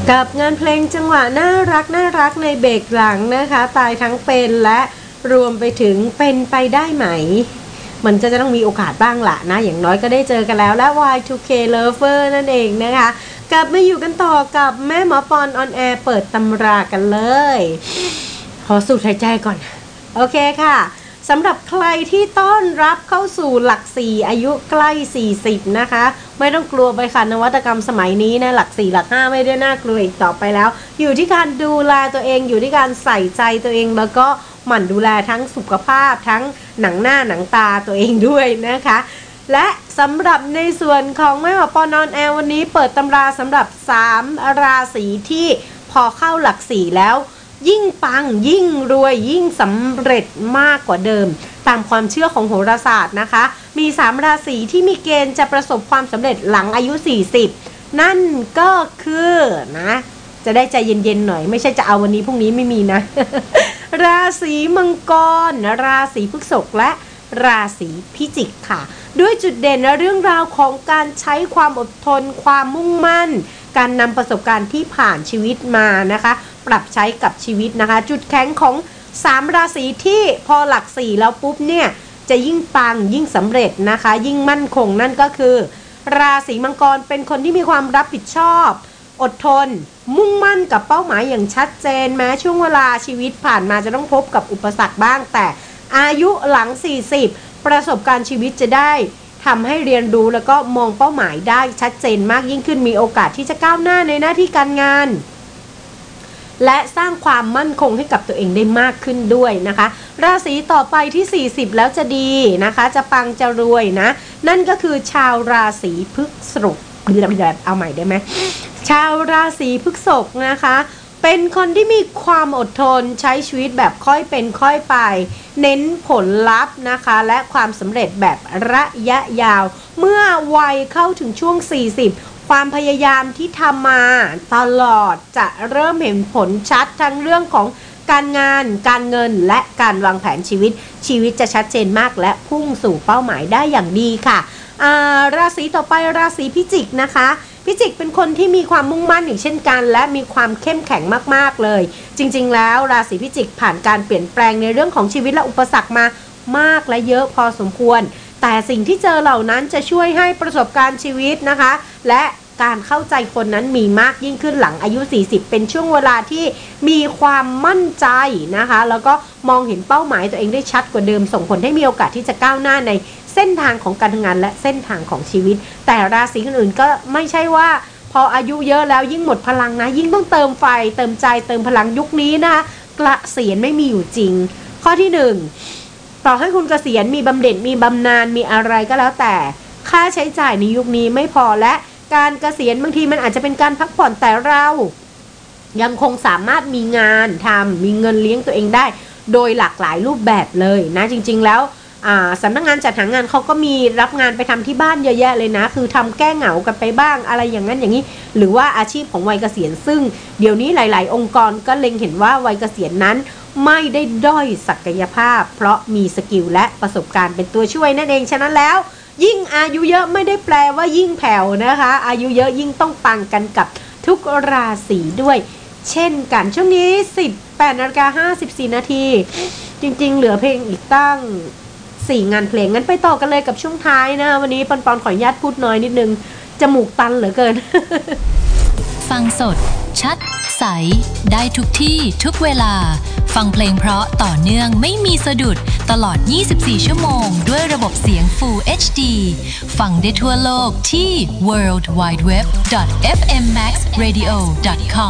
กับงานเพลงจังหวะน่ารักในเบรกหลังนะคะตายทั้งเป็นและรวมไปถึงเป็นไปได้ไหมมันก็จะต้องมีโอกาสบ้างละนะอย่างน้อยก็ได้เจอกันแล้วและ Y2K Lover นั่นเองนะคะกลับมาอยู่กันต่อกับแม่หมอปอนออนแอร์เปิดตำรากันเลยขอสูดหายใจก่อนโอเคค่ะสำหรับใครที่ต้อนรับเข้าสู่หลัก4อายุใกล้40นะคะไม่ต้องกลัวไปค่ะนวัตกรรมสมัยนี้นะหลัก4หลัก5ไม่ได้น่ากลัวอีกต่อไปแล้วอยู่ที่การดูแลตัวเองอยู่ที่การใส่ใจตัวเองแล้วก็หมั่นดูแลทั้งสุขภาพทั้งหนังหน้าหนังตาตัวเองด้วยนะคะและสำหรับในส่วนของแม่หมอปอนอนแอร์วันนี้เปิดตำราสำหรับ3ราศีที่พอเข้าหลัก4แล้วยิ่งปังยิ่งรวยยิ่งสำเร็จมากกว่าเดิมตามความเชื่อของโหราศาสตร์นะคะมี3ราศีที่มีเกณฑ์จะประสบความสำเร็จหลังอายุ40นั่นก็คือนะจะได้ใจเย็นๆหน่อยไม่ใช่จะเอาวันนี้พรุ่งนี้ไม่มีนะ ราศีมังกรราศีพฤษภและราศีพิจิกค่ะด้วยจุดเด่นและเรื่องราวของการใช้ความอดทนความมุ่งมั่นการนำประสบการณ์ที่ผ่านชีวิตมานะคะปรับใช้กับชีวิตนะคะจุดแข็งของ3ราศีที่พอหลัก4แล้วปุ๊บเนี่ยจะยิ่งปังยิ่งสำเร็จนะคะยิ่งมั่นคงนั่นก็คือราศีมังกรเป็นคนที่มีความรับผิดชอบอดทนมุ่งมั่นกับเป้าหมายอย่างชัดเจนแม้ช่วงเวลาชีวิตผ่านมาจะต้องพบกับอุปสรรคบ้างแต่อายุหลัง40ประสบการณ์ชีวิตจะได้ทำให้เรียนรู้แล้วก็มองเป้าหมายได้ชัดเจนมากยิ่งขึ้นมีโอกาสที่จะก้าวหน้าในหน้าที่การงานและสร้างความมั่นคงให้กับตัวเองได้มากขึ้นด้วยนะคะราศีต่อไปที่40แล้วจะดีนะคะจะปังจะรวยนะนั่นก็คือชาวราศีพฤษภเอาใหม่ได้ไหมชาวราศีพฤษภนะคะเป็นคนที่มีความอดทนใช้ชีวิตแบบค่อยเป็นค่อยไปเน้นผลลัพธ์นะคะและความสำเร็จแบบระยะยาวเมื่อวัยเข้าถึงช่วง40ความพยายามที่ทำมาตลอดจะเริ่มเห็นผลชัดทั้งเรื่องของการงานการเงินและการวางแผนชีวิตจะชัดเจนมากและพุ่งสู่เป้าหมายได้อย่างดีค่ะราศีต่อไปราศีพิจิกนะคะพิจิกเป็นคนที่มีความมุ่งมั่นอย่างเช่นกันและมีความเข้มแข็งมากๆเลยจริงๆแล้วราศีพิจิกผ่านการเปลี่ยนแปลงในเรื่องของชีวิตและอุปสรรคมามากและเยอะพอสมควรแต่สิ่งที่เจอเหล่านั้นจะช่วยให้ประสบการณ์ชีวิตนะคะและการเข้าใจคนนั้นมีมากยิ่งขึ้นหลังอายุ40เป็นช่วงเวลาที่มีความมั่นใจนะคะแล้วก็มองเห็นเป้าหมายตัวเองได้ชัดกว่าเดิมส่งผลให้มีโอกาสที่จะก้าวหน้าในเส้นทางของการทำงานและเส้นทางของชีวิตแต่ราศีอื่นก็ไม่ใช่ว่าพออายุเยอะแล้วยิ่งหมดพลังนะยิ่งต้องเติมไฟเติมใจเติมพลังยุคนี้นะคะเกษียณไม่มีอยู่จริงข้อที่1ต่อให้คุณเกษียณมีบำเหน็จมีบำนาญมีอะไรก็แล้วแต่ค่าใช้จ่ายในยุคนี้ไม่พอและการเกษียณบางทีมันอาจจะเป็นการพักผ่อนแต่เรายังคงสามารถมีงานทำมีเงินเลี้ยงตัวเองได้โดยหลากหลายรูปแบบเลยนะจริงๆแล้วสำนักงานจัดหางานเขาก็มีรับงานไปทำที่บ้านเยอะแยะเลยนะคือทำแก้เหงากันไปบ้างอะไรอย่างนั้นอย่างนี้หรือว่าอาชีพของวัยเกษียณซึ่งเดี๋ยวนี้หลายๆองค์กรก็เล็งเห็นว่าวัยเกษียณนั้นไม่ได้ด้อยศักยภาพเพราะมีสกิลและประสบการณ์เป็นตัวช่วยนั่นเองฉะนั้นแล้วยิ่งอายุเยอะไม่ได้แปลว่ายิ่งแผ่วนะคะอายุเยอะยิ่งต้องปังกันกับทุกราศีด้วยเช่นกันช่วงนี้ 18:54 นาทีจริงๆเหลือเพลงอีกตั้ง4งานเพลงงั้นไปต่อกันเลยกับช่วงท้ายนะวันนี้ปอนขออนุญาตพูดน้อยนิดนึงจมูกตันเหลือเกินฟังสดชัดใสได้ทุกที่ทุกเวลาฟังเพลงเพราะต่อเนื่องไม่มีสะดุดตลอด24ชั่วโมงด้วยระบบเสียง Full HD ฟังได้ทั่วโลกที่ worldwideweb.fmmaxradio.com